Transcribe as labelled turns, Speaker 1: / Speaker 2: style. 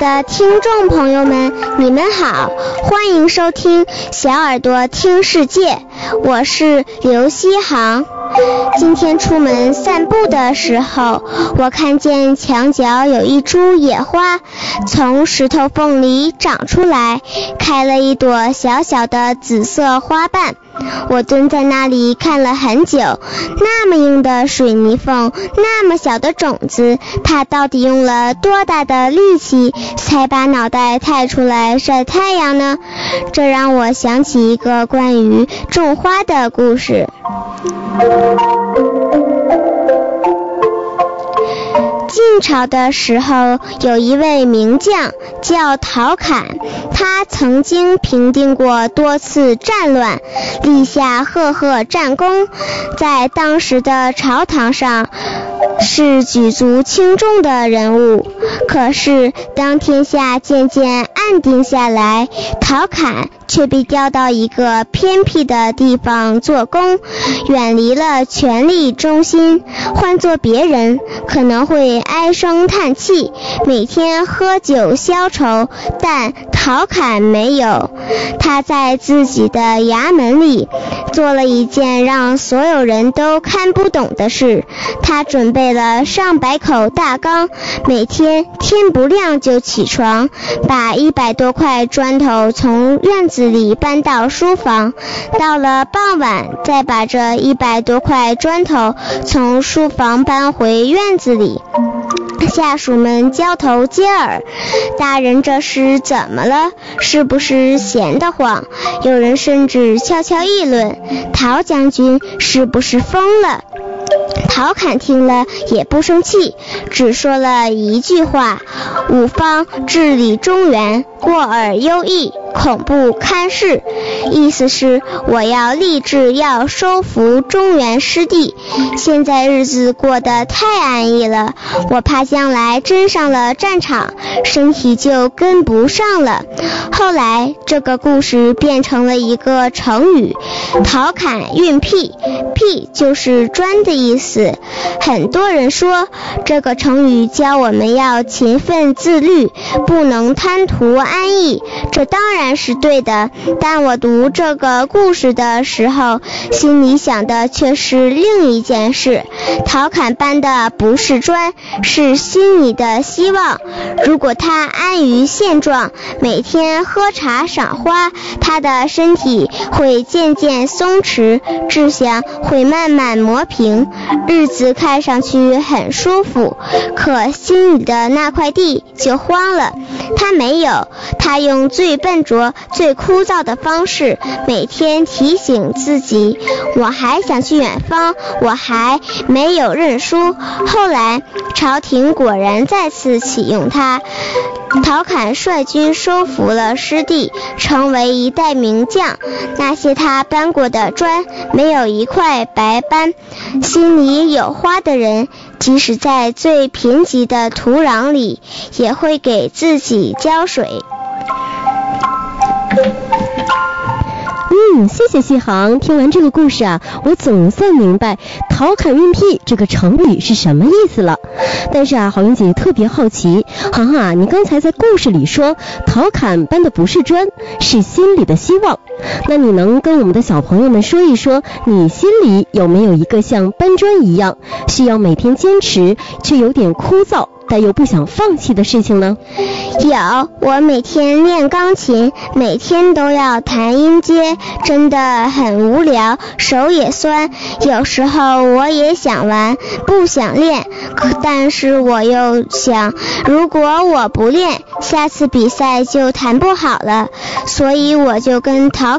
Speaker 1: 的听众朋友们，你们好，欢迎收听小耳朵听世界，我是刘希航。今天出门散步的时候，我看见墙角有一株野花从石头缝里长出来，开了一朵小小的紫色花瓣。我蹲在那里看了很久，那么硬的水泥缝，那么小的种子，它到底用了多大的力气才把脑袋探出来晒太阳呢？这让我想起一个关于种花的故事。晋朝的时候，有一位名将叫陶侃，他曾经平定过多次战乱，立下赫赫战功，在当时的朝堂上是举足轻重的人物。可是当天下渐渐安定下来，陶侃却被调到一个偏僻的地方做工，远离了权力中心。换做别人可能会唉声叹气，每天喝酒消愁，但陶侃没有。他在自己的衙门里做了一件让所有人都看不懂的事，他准备了上百口大缸，每天天不亮就起床，把100多块砖头从院子里搬到书房，到了傍晚再把这100多块砖头从书房搬回院子里。下属们交头接耳，大人这是怎么了？是不是闲得慌？有人甚至悄悄议论，陶将军是不是疯了？陶侃听了也不生气，只说了一句话：吾方治理中原，过而优异，恐不堪事。意思是我要立志要收服中原失地，现在日子过得太安逸了，我怕将来真上了战场，身体就跟不上了。后来这个故事变成了一个成语，陶侃运辟，辟就是砖的意思。很多人说这个成语教我们要勤奋自律，不能贪图安逸，这当然是对的，但我读这个故事的时候，心里想的却是另一件事。陶侃搬的不是砖，是心里的希望。如果他安于现状，每天喝茶赏花，他的身体会渐渐松弛，志向会慢慢磨平，日子看上去很舒服，可心里的那块地就荒了。他没有，他用最笨拙最枯燥的方式每天提醒自己，我还想去远方，我还没有认输。后来朝廷果然再次启用他，陶侃率军收服了失地，成为一代名将。那些他搬过的砖没有一块白搬，心里有花的人即使在最贫瘠的土壤里也会给自己浇水。
Speaker 2: 谢谢西航，听完这个故事啊，我总算明白陶侃运辟这个成语是什么意思了。但是啊，郝云姐姐特别好奇，航啊，你刚才在故事里说陶侃搬的不是砖，是心里的希望，那你能跟我们的小朋友们说一说，你心里有没有一个像搬砖一样需要每天坚持却有点枯燥但又不想放弃的事情呢？
Speaker 1: 有，我每天练钢琴，每天都要弹音阶，真的很无聊，手也酸，有时候我也想玩，不想练，但是我又想，如果我不练，下次比赛就弹不好了，所以我就跟陶